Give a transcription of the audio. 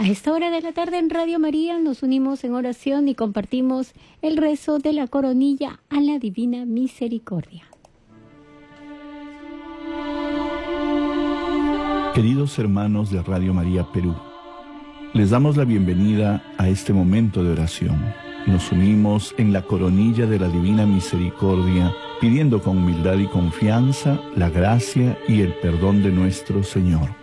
esta hora de la tarde en Radio María nos unimos en oración y compartimos el rezo de la coronilla a la Divina Misericordia. Queridos hermanos de Radio María Perú, les damos la bienvenida a este momento de oración. Nos unimos en la coronilla de la Divina Misericordia, pidiendo con humildad y confianza la gracia y el perdón de nuestro Señor.